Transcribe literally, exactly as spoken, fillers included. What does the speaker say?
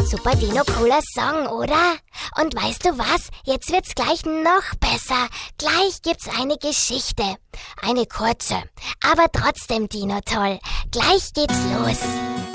Super Dino, cooler Song, oder? Und weißt du was? Jetzt wird's gleich noch besser. Gleich gibt's eine Geschichte. Eine kurze, aber trotzdem Dino toll. Gleich geht's los.